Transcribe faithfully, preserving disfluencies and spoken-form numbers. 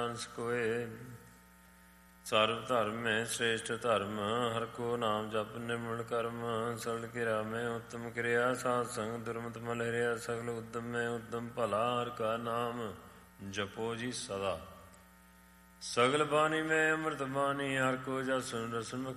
ਅੰਸ ਕੋਏ। ਸਰਬ ਧਰਮ ਮੈਂ ਸ੍ਰੇਸ਼ਟ ਧਰਮ, ਹਰ ਕੋ ਨਾਮ ਜਪ ਨਿਰਮਲ ਕਰਮ। ਸਗਲ ਕਿਰਿਆ ਮੈਂ ਉੱਤਮ ਕਿਰਿਆ, ਸਾਧ ਸੰਗ ਦੁਰਮਤ ਮਲ ਹਰਿਆ। ਸਗਲ ਉਦਮ ਮੈਂ ਉਦਮ ਭਲਾ, ਹਰ ਕਾ ਨਾਮ ਜਪੋ ਜੀ ਸਦਾ। ਸਗਲ ਬਾਣੀ ਮੈਂ ਅੰਮ੍ਰਿਤ ਬਾਣੀ, ਹਰ ਕੋ ਜਸ ਸੁਨ ਰਸਨ